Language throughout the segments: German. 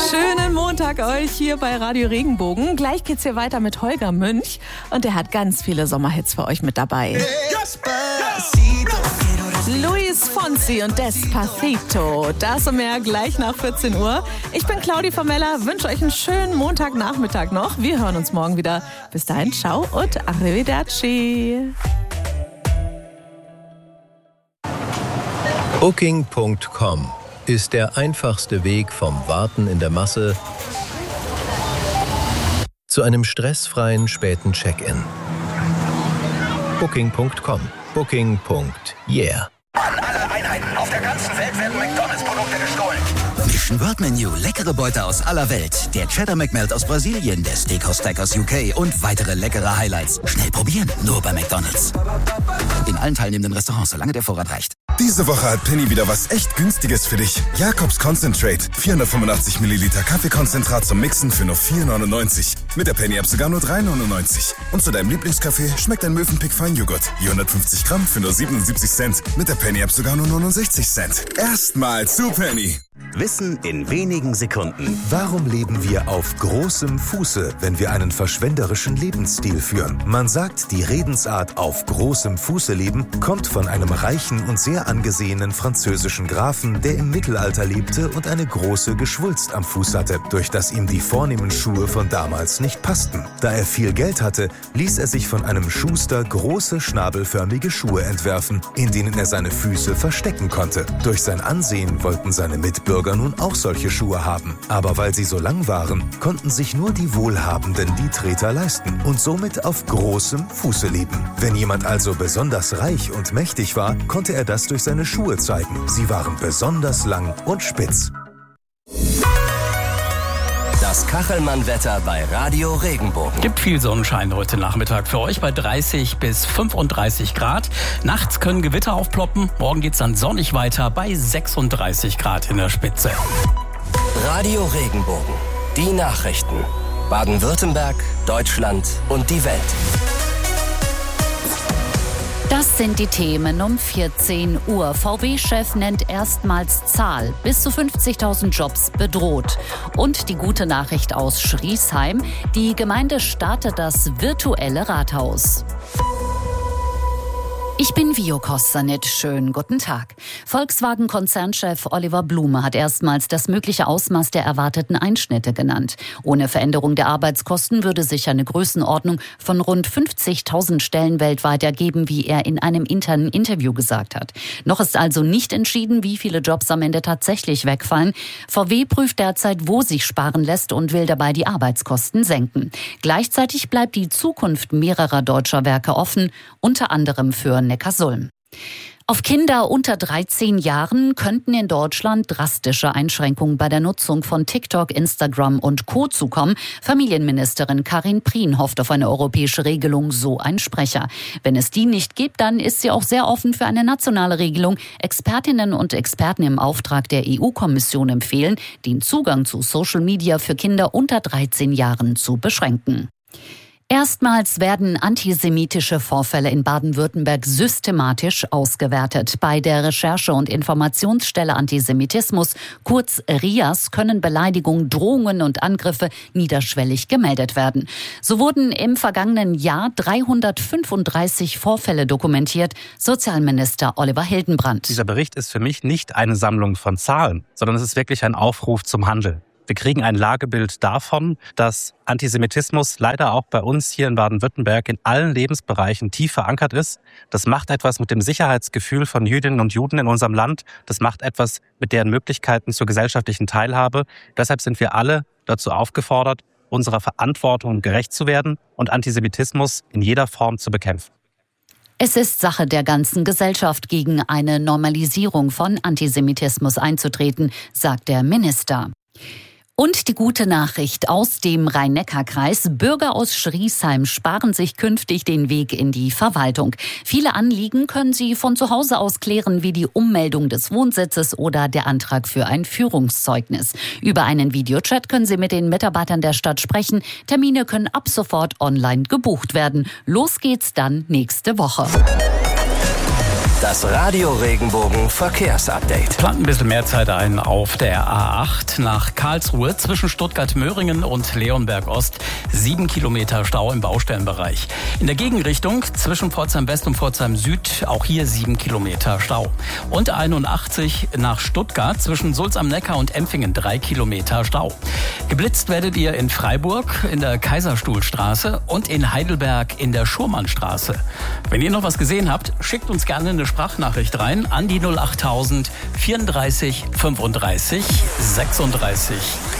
Schönen Montag euch hier bei Radio Regenbogen. Gleich geht's hier weiter mit Holger Münch und der hat ganz viele Sommerhits für euch mit dabei. Luis Fonsi und Despacito. Das und mehr gleich nach 14 Uhr. Ich bin Claudi Vermeller, wünsche euch einen schönen Montagnachmittag noch. Wir hören uns morgen wieder. Bis dahin, ciao und arrivederci. Booking.com ist der einfachste Weg vom Warten in der Masse zu einem stressfreien späten Check-in. Booking.com. Booking.yeah. An alle Einheiten auf der ganzen Welt werden McDonalds-Produkte gestohlen. Mission World Menu, leckere Beute aus aller Welt. Der Cheddar McMelt aus Brasilien, der Steakhouse Stack aus UK und weitere leckere Highlights. Schnell probieren, nur bei McDonalds. In allen teilnehmenden Restaurants, solange der Vorrat reicht. Diese Woche hat Penny wieder was echt Günstiges für dich. Jakobs Concentrate. 485 Milliliter Kaffeekonzentrat zum Mixen für nur 4,99. Mit der Penny-App sogar nur 3,99. Und zu deinem Lieblingskaffee schmeckt ein Mövenpick Feinjoghurt. Je 150 Gramm für nur 77 Cent. Mit der Penny-App sogar nur 69 Cent. Erstmal zu Penny. Wissen in wenigen Sekunden. Warum leben wir auf großem Fuße, wenn wir einen verschwenderischen Lebensstil führen? Man sagt, die Redensart auf großem Fuße leben kommt von einem reichen und sehr angesehenen französischen Grafen, der im Mittelalter lebte und eine große Geschwulst am Fuß hatte, durch das ihm die vornehmen Schuhe von damals nicht passten. Da er viel Geld hatte, ließ er sich von einem Schuster große schnabelförmige Schuhe entwerfen, in denen er seine Füße verstecken konnte. Durch sein Ansehen wollten seine Mitbürger nun auch solche Schuhe haben. Aber weil sie so lang waren, konnten sich nur die Wohlhabenden die Treter leisten und somit auf großem Fuße leben. Wenn jemand also besonders reich und mächtig war, konnte er das durch seine Schuhe zeigen. Sie waren besonders lang und spitz. Das Kachelmann-Wetter bei Radio Regenbogen. Gibt viel Sonnenschein heute Nachmittag für euch bei 30 bis 35 Grad. Nachts können Gewitter aufploppen. Morgen geht's dann sonnig weiter bei 36 Grad in der Spitze. Radio Regenbogen. Die Nachrichten. Baden-Württemberg, Deutschland und die Welt. Das sind die Themen um 14 Uhr. VW-Chef nennt erstmals Zahl. Bis zu 50.000 Jobs bedroht. Und die gute Nachricht aus Schriesheim. Die Gemeinde startet das virtuelle Rathaus. Ich bin Vio Kostanit. Schönen guten Tag. Volkswagen-Konzernchef Oliver Blume hat erstmals das mögliche Ausmaß der erwarteten Einschnitte genannt. Ohne Veränderung der Arbeitskosten würde sich eine Größenordnung von rund 50.000 Stellen weltweit ergeben, wie er in einem internen Interview gesagt hat. Noch ist also nicht entschieden, wie viele Jobs am Ende tatsächlich wegfallen. VW prüft derzeit, wo sich sparen lässt und will dabei die Arbeitskosten senken. Gleichzeitig bleibt die Zukunft mehrerer deutscher Werke offen, unter anderem für Neckarsulm. Auf Kinder unter 13 Jahren könnten in Deutschland drastische Einschränkungen bei der Nutzung von TikTok, Instagram und Co. zukommen. Familienministerin Karin Prien hofft auf eine europäische Regelung, so ein Sprecher. Wenn es die nicht gibt, dann ist sie auch sehr offen für eine nationale Regelung. Expertinnen und Experten im Auftrag der EU-Kommission empfehlen, den Zugang zu Social Media für Kinder unter 13 Jahren zu beschränken. Erstmals werden antisemitische Vorfälle in Baden-Württemberg systematisch ausgewertet. Bei der Recherche- und Informationsstelle Antisemitismus, kurz RIAS, können Beleidigungen, Drohungen und Angriffe niederschwellig gemeldet werden. So wurden im vergangenen Jahr 335 Vorfälle dokumentiert. Sozialminister Oliver Hildenbrand. Dieser Bericht ist für mich nicht eine Sammlung von Zahlen, sondern es ist wirklich ein Aufruf zum Handeln. Wir kriegen ein Lagebild davon, dass Antisemitismus leider auch bei uns hier in Baden-Württemberg in allen Lebensbereichen tief verankert ist. Das macht etwas mit dem Sicherheitsgefühl von Jüdinnen und Juden in unserem Land. Das macht etwas mit deren Möglichkeiten zur gesellschaftlichen Teilhabe. Deshalb sind wir alle dazu aufgefordert, unserer Verantwortung gerecht zu werden und Antisemitismus in jeder Form zu bekämpfen. Es ist Sache der ganzen Gesellschaft, gegen eine Normalisierung von Antisemitismus einzutreten, sagt der Minister. Und die gute Nachricht aus dem Rhein-Neckar-Kreis. Bürger aus Schriesheim sparen sich künftig den Weg in die Verwaltung. Viele Anliegen können sie von zu Hause aus klären, wie die Ummeldung des Wohnsitzes oder der Antrag für ein Führungszeugnis. Über einen Videochat können Sie mit den Mitarbeitern der Stadt sprechen. Termine können ab sofort online gebucht werden. Los geht's dann nächste Woche. Das Radio Regenbogen Verkehrsupdate. Plant ein bisschen mehr Zeit ein auf der A8 nach Karlsruhe zwischen Stuttgart-Möhringen und Leonberg-Ost. 7 Kilometer Stau im Baustellenbereich. In der Gegenrichtung zwischen Pforzheim-West und Pforzheim-Süd auch hier 7 Kilometer Stau. Und 81 nach Stuttgart zwischen Sulz am Neckar und Empfingen 3 Kilometer Stau. Geblitzt werdet ihr in Freiburg in der Kaiserstuhlstraße und in Heidelberg in der Schurmannstraße. Wenn ihr noch was gesehen habt, schickt uns gerne eine Sprachnachricht rein an die 08000 34 35 36.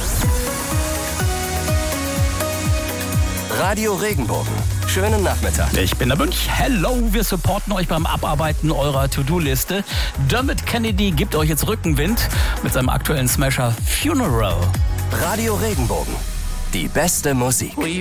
Radio Regenbogen. Schönen Nachmittag. Ich bin der Münch. Hello, wir supporten euch beim Abarbeiten eurer To-Do-Liste. Dermot Kennedy gibt euch jetzt Rückenwind mit seinem aktuellen Smasher Funeral. Radio Regenbogen. Die beste Musik.